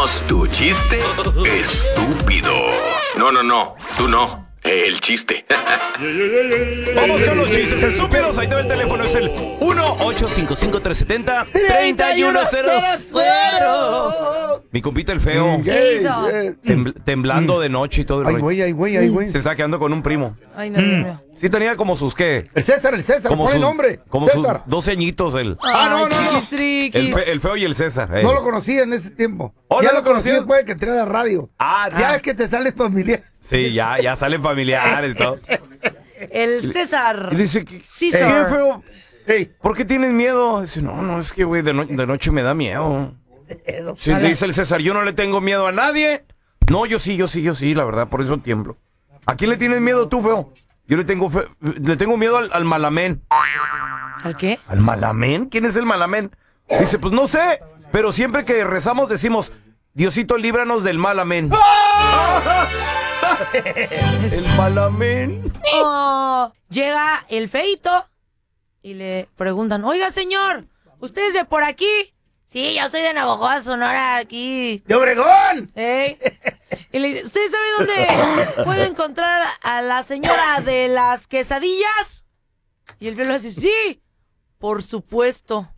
estúpidos? ¿Tu chiste estúpido? No, tú no. El chiste. Vamos con los chistes estúpidos. Ahí te va el teléfono. Es el 1-855-370-3100. Mi compita el feo. ¿Qué hizo? Temblando de noche y todo el Ay, rollo. güey. Se está quedando con un primo. Ay, no. Sí tenía como sus, ¿qué? El César, pone el nombre. Como César. sus 12 añitos el No. el feo y el César. No lo conocía en ese tiempo. ¿Oh, Ya no lo lo conocí conocías? después de que entré a la radio. Ya es que te sale familiar. Sí, ya salen familiares y todo. El César. Y dice, Sí, ¿qué, sir. feo? Hey, ¿Por qué tienes miedo? Dice, no, es que, güey, de noche me da miedo. Sí, dice el César, yo no le tengo miedo a nadie. No, yo sí, la verdad, por eso tiemblo. ¿A quién le tienes miedo tú, feo? Yo le tengo miedo al malamén. ¿Al qué? ¿Al malamén? ¿Quién es el malamén? Dice, pues no sé, pero siempre que rezamos decimos, Diosito, líbranos del malamén. El malamén. Oh, llega el feito y le preguntan, oiga, señor, ¿usted es de por aquí? Sí, yo soy de Navojoa, Sonora, aquí. ¡de Obregón! Y le dice, ¿usted sabe dónde puedo encontrar a la señora de las quesadillas? Y el feo le dice, sí, por supuesto.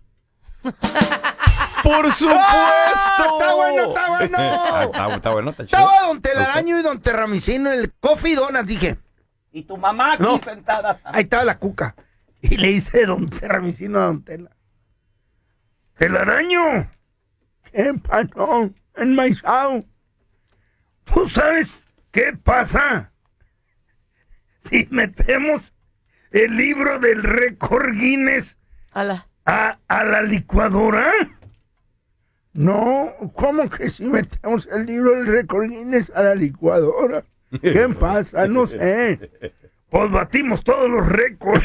¡Por supuesto! Está bueno. Está bueno, está chido. Estaba don Telaraño y don Terramicino en el Coffee Donuts, dije. ¿Y tu mamá aquí sentada? Ahí estaba la cuca. Y le dice don Terramicino a don Tela. Telaraño, ¿qué pasó en Maizao? ¿Tú sabes qué pasa si metemos el libro del récord Guinness Ala. a la licuadora? No, ¿cómo que si metemos el libro del récord Guinness a la licuadora? ¿Qué pasa? No sé. Pues batimos todos los récords.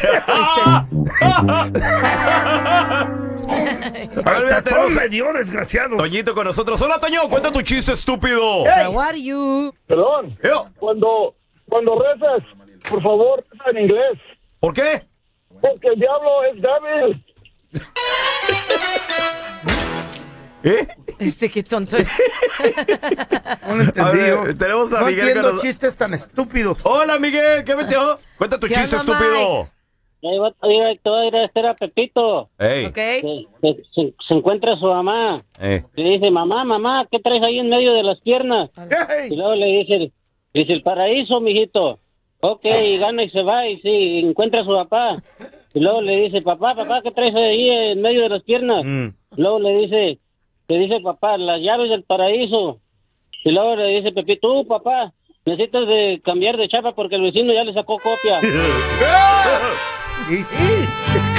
Hasta todo me dio, desgraciado. Toñito con nosotros. Hola, Toño, cuenta tu chiste estúpido. How are you? Perdón, Yo. cuando rezas, por favor, reza en inglés, ¿Por qué? porque el diablo es débil. Qué tonto es. No lo entendí. A ver, tenemos a no Miguel entiendo que nos- chistes tan estúpidos. Hola, Miguel, ¿qué metió? Cuenta tu ¿Qué chiste onda, estúpido. Te voy a ir a hacer a Pepito. Ey, ¿Ok? Se encuentra su mamá. ey. Le dice, mamá, ¿qué traes ahí en medio de las piernas? Hey. Y luego le dice el paraíso, mijito. Ok, y gana y se va y sí, encuentra a su papá. Y luego le dice, papá, ¿qué traes ahí en medio de las piernas? Luego le dice papá, las llaves del paraíso. Y luego le dice Pepito, papá, necesitas de cambiar de chapa porque el vecino ya le sacó copia. Y sí.